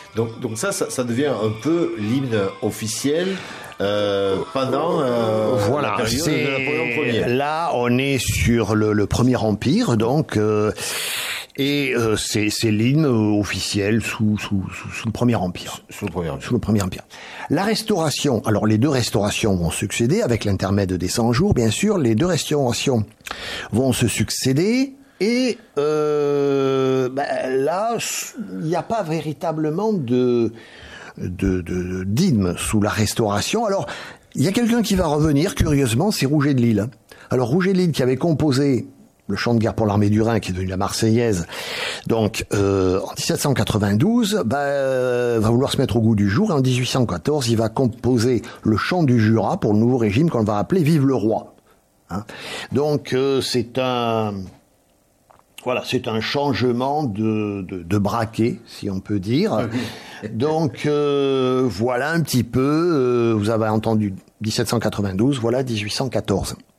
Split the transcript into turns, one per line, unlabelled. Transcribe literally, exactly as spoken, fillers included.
Donc, donc ça, ça, ça devient un peu l'hymne officiel euh, pendant euh,
voilà,
la période
c'est,
de Napoléon Ier.
Là, on est sur le, le Premier Empire, donc... Euh, Et euh, c'est, c'est l'hymne officiel sous, sous, sous, sous le Premier Empire.
Sous le Premier Empire.
Sous le Premier Empire. La Restauration, alors les deux restaurations vont succéder, avec l'intermède des cent jours, bien sûr, les deux restaurations vont se succéder, et euh, ben, là, il n'y a pas véritablement de, de, de, d'hymne sous la Restauration. Alors, il y a quelqu'un qui va revenir, curieusement, c'est Rouget de Lille. Alors, Rouget de Lille qui avait composé le chant de guerre pour l'armée du Rhin, qui est devenu la Marseillaise, donc euh, en dix-sept cent quatre-vingt-douze, bah, euh, va vouloir se mettre au goût du jour, et en dix-huit cent quatorze, il va composer le chant du Jura pour le nouveau régime qu'on va appeler Vive le Roi. Hein. Donc euh, c'est un... Voilà, c'est un changement de, de, de braquet, si on peut dire. Donc euh, voilà un petit peu, euh, vous avez entendu dix-sept cent quatre-vingt-douze, voilà dix-huit cent quatorze.